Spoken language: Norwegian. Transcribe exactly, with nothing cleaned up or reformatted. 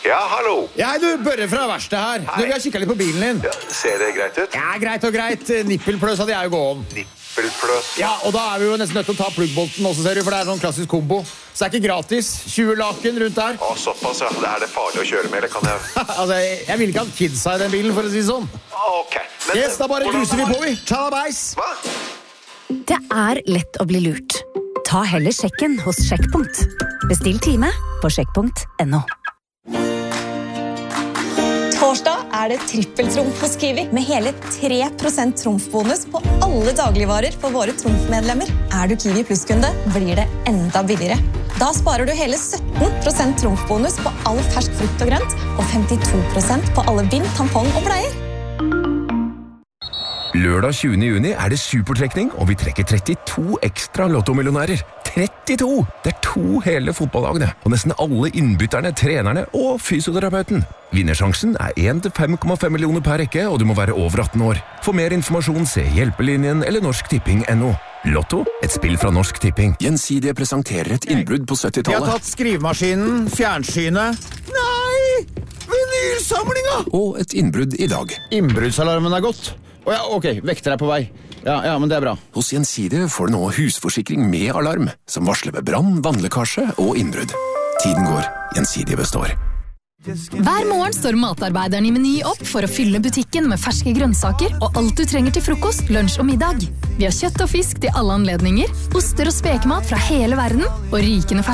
Ja, hallo. Ja, du, Børre fra verkstedet her. Du, vi har kikket litt på bilen din. Ja, ser det greit ut? Ja, greit og greit. Nippelpløs hadde jeg jo gå om. Nippelpløs. Ja, og da er vi jo nesten nødt til å ta pluggbolten også, ser du, for det er sånn klassisk kombo. Så det er ikke gratis. tjue laken rundt der. Å, såpass, ja. Er det farlig å kjøre med, eller kan jeg... altså, jeg, jeg vil ikke ha kidsa i den bilen, for å si sånn. Ok. Men, yes, da bare cruiser vi på, vi. Tjalabais. Hva? Det er lett å bli lurt. Ta heller sjekken hos Sjekkpunkt. Bestill time på sjekkpunkt punktum no. Torsdag er det trippeltrumf hos Kiwi, med hele tre prosent trumfbonus på alle dagligvarer for våre trumfmedlemmer. Er du Kiwi Plus-kunde, blir det enda billigere. Da sparer du hele sytten prosent trumfbonus på all fersk frukt og grønt, og femtito prosent på alle bind, tampong og bleier. Lørdag tjuende juni er det supertrekning, og vi trekker trettito ekstra lottomillionærer. trettito! Det er to hele fotballagene, og nesten alle innbytterne, trenerne og fysioterapeuten. Vinnersjansen er én til fem komma fem millioner per rekke, og du må være over atten år. For mer informasjon, se Hjelpelinjen eller norsk tipping punktum no. Lotto, et spill fra Norsk Tipping. Gjensidige presenterer et innbrudd på Vi syttitallet. har tatt skrivemaskinen, fjernsynet. Nei! Vinylsamlinga! Og et innbrudd i dag. Innbruddsalarmen er gått. Å ja, ok, vekter er på vei. Ja, ja, men det er bra. Hos Gjensidige får du nå husforsikring med alarm, som varsler ved brann, vannlekkasje og innbrudd. Tiden går, Gjensidige består. Hver morgen står matarbeideren i Meny opp for å fylle butikken med ferske grønnsaker og alt du trenger til frokost, lunsj og middag. Vi har kjøtt og fisk til alle anledninger, oster og spekemat fra hele verden og rikende fersk.